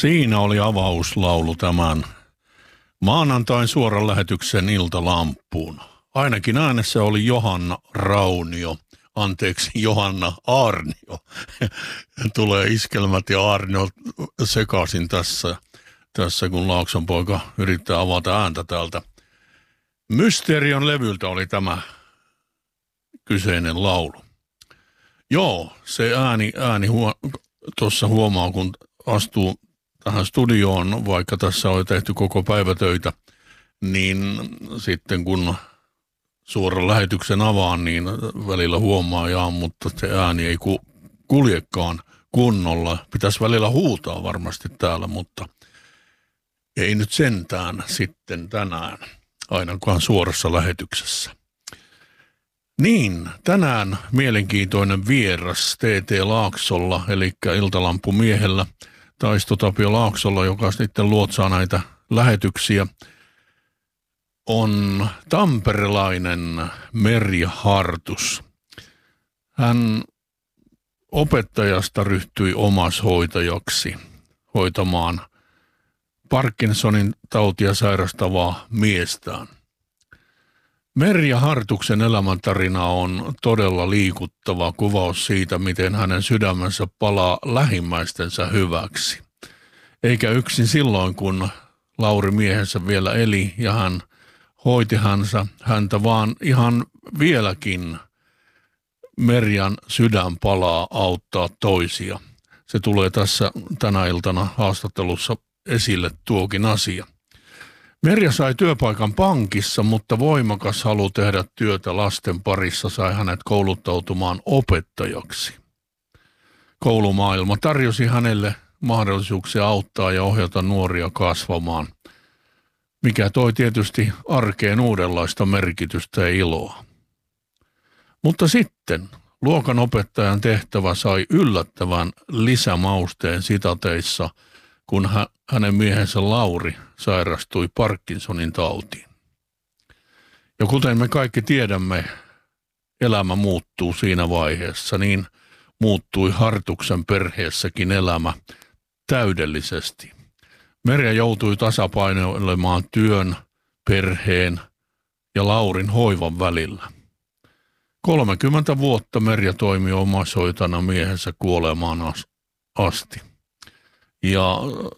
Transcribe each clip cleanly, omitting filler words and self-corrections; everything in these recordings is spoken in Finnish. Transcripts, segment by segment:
Siinä oli avauslaulu tämän maanantain suoran lähetyksen Iltalampuun. Ainakin äänessä oli Johanna Raunio, Johanna Aarnio. Tulee iskelmät ja Aarnio sekaisin tässä, kun Laakson poika yrittää avata ääntä täältä. Mysterion levyltä oli tämä kyseinen laulu. Joo, se ääni tuossa huomaa, kun astuu tähän studioon, vaikka tässä on tehty koko päivä töitä, niin sitten kun suoran lähetyksen avaan, niin välillä huomaa, mutta se ääni ei kuljekaan kunnolla. Pitäisi välillä huutaa varmasti täällä, mutta ei nyt sentään sitten tänään, ainakaan suorassa lähetyksessä. Niin, tänään mielenkiintoinen vieras TT Laaksolla, eli Iltalampumiehellä, Taisto Tapio Laaksolla, joka sitten luotsaa näitä lähetyksiä, on tamperelainen Merja Hartus. Hän opettajasta ryhtyi omaishoitajaksi hoitamaan Parkinsonin tautia sairastavaa miestään. Merja Hartuksen elämäntarina on todella liikuttava kuvaus siitä, miten hänen sydämensä palaa lähimmäistensä hyväksi. Eikä yksin silloin, kun Lauri miehensä vielä eli ja hän hoiti häntä, vaan ihan vieläkin Merjan sydän palaa auttaa toisia. Se tulee tässä tänä iltana haastattelussa esille tuokin asia. Merja sai työpaikan pankissa, mutta voimakas halu tehdä työtä lasten parissa sai hänet kouluttautumaan opettajaksi. Koulumaailma tarjosi hänelle mahdollisuuksia auttaa ja ohjata nuoria kasvamaan, mikä toi tietysti arkeen uudenlaista merkitystä ja iloa. Mutta sitten luokanopettajan tehtävä sai yllättävän lisämausteen sitateissa, kun hänen miehensä Lauri sairastui Parkinsonin tautiin. Ja kuten me kaikki tiedämme, elämä muuttuu siinä vaiheessa, niin muuttui Hartuksen perheessäkin elämä täydellisesti. Merja joutui tasapainoilemaan työn, perheen ja Laurin hoivan välillä. 30 vuotta Merja toimi omaishoitajana miehensä kuolemaan asti. Ja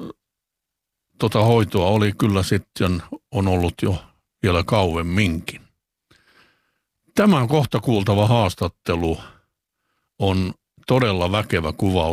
hoitoa oli kyllä sitten, on ollut jo vielä kauemminkin. Tämän kohta kuultava haastattelu on todella väkevä kuvaus